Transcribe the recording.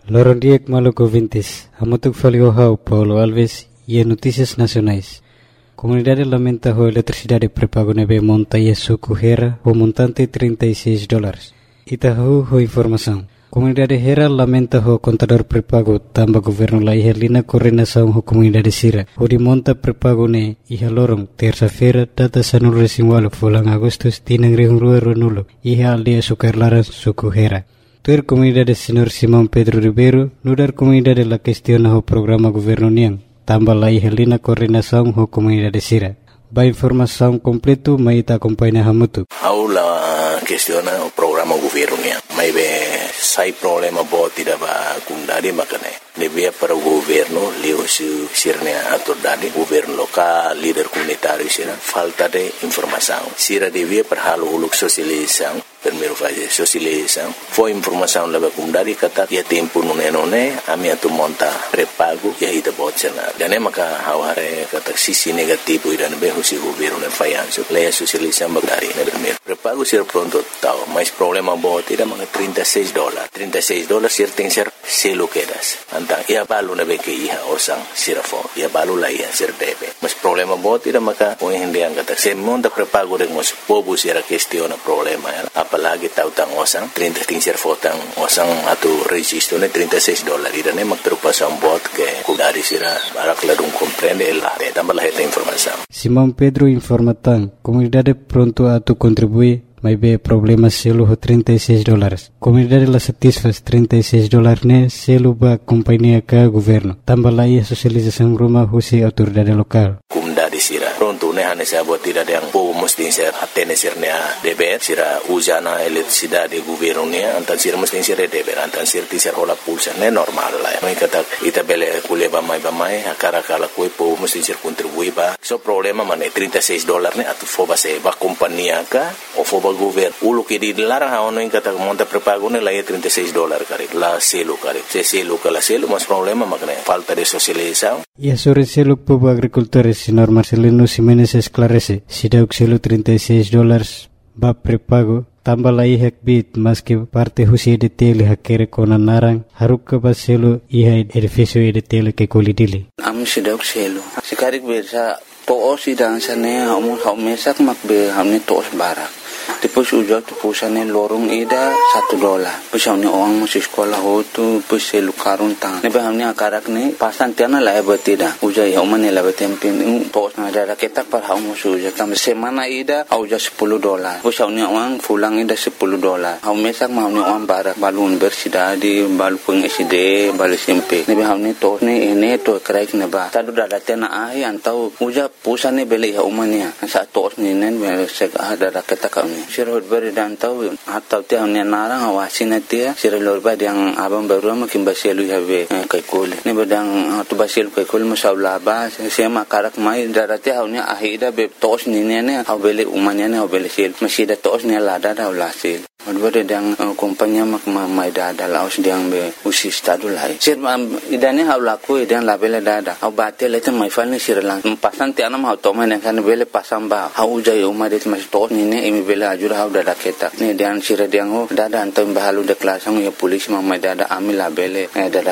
Lorondiek Maluco Vintes, Hamutuk Faliohau, Paulo Alves e Notícias Nacionais. Comunidade lamenta a eletricidade pré-pago nebe monta e suco Hera, o montante $36. Itahu ho informação. Comunidade Hera lamenta o contador pré-pago tamba governo la ihelina coordenação ho comunidade Sira. O de monta pré-pago ne iha lorong terça-feira data sanul resimwalo fulang Agustus tinang rihungrua runulo iha aldia sukarlaran suku Hera. Tuer comunidade Senhor Simão Pedro Ribeiro, nudar comunidade la questiona ho programa governo niang, tamba la ihelina coordenação ho comunidade Sira. Ba informação completo maita acompanha hamutu. Aula questiona o programa governo niang. Mai be sai problema boti da ba kundari makane. Devia para o governo, leo sirnia autoridade, governo local, líder comunitário sira, falta de informação. Sira devia para halo uluk socialização, primeiro fase socialização. Foi informação leva comunidade kata ya tempo nune a minha tu monta pré-pago ya ida botsenar. Dane maka haware kata sisi negativo ida be husi governo ne fayanso. Leia socialização bagari ne primeiro. Pré-pago sira pronto tal, mas problema boti da maka $36. $36 sir tem ser selo quedas. Antang ia balu na beke iha osang sirafo. Ia balu la iha sir debe. Mas problema boti da maka kung hindi ang kata. Se monta pré-pago rin mo pobo sira questiona problema. Apalagi tau tang osang 30 ting sir fotang osang atu registro ne $36. Ida ne magtrupa ang bot ke kudari sira barak ladung comprende la. Tambah lah ita informação. Simão Pedro informa tang comunidade pronto a tu contribuir. Mas be problema selo ho $36. Comunidade la satisfaz $36 ne selo ba companhia ka governo. Tambah lai socialização rumah husi autoridade lokal. Comunidade sira pronto ne hane sa buat tidak yang po mesti ser atene sirnya DPR sira usana eletricidade governo ne antan sira mesti sir DPR antan sir ti sir hola pulsa ne normal la. Mai kata ita bele kule ba mai akara kala koi po mesti sir contribui ba. So problema mane $36 ne atu fo ba se ba companhia ka o fo governo ulo que dilarang haono in kata monta pré-pago ne la $36 kari la selo kari se selo kala selo mas problema makne falta de socialização. E sobre selo povo agricultores senhor Marcelino Ximenes esclarece se deu selo $36 ba pré-pago tambah la ihek bit mas que parte husi de tele hakere kona narang haruk ba selo iha edifício de tele que colidili am se deu selo sikarik bersa to sidang sane mesak makbe hamne tos barak. Depois ujau tu pusane lorong ida $1. Pusane orang masih sekolah ho tu puselu karun tang. Nebe hamne akarak ne pasan tiana la betida. Ujai homane la betempin tos na ada ketak par hau musu ujau tam semana ida au ja $10. Pusane orang fulang ida $10. Hau mesak hamne orang barak balun bersidadi balu pengiside balu SMP. Nebe hamne tos ne ene to kraik ne ba. Tadu dada tiana ai antau uja pusane beli homane sa tos ne nen sek ada ketak sirot beri dan tahu atau tiang ni narang awasin atia sirot beri yang abang baru makin basilu habe kai kol ni bedang tu basilu kai kol masalah ba sema karak mai darati haunya ahida be tos ni ne habele umanya ne habele sil masih da tos ni lada da ulasil Odbere dang kompanya mak mai dada laos dang be usi stadu lai. Sir idane hau laku idang labele dada. Hau bate lete mai falne sir lang. Pasan ti anam hau toma ne kan bele pasam ba. Hau jai umma det mas to ni ne imi bele ajur hau dada ketak. Ne dang sir dang ho dada antam bahalu de klasang ya polis mai dada ami labele dada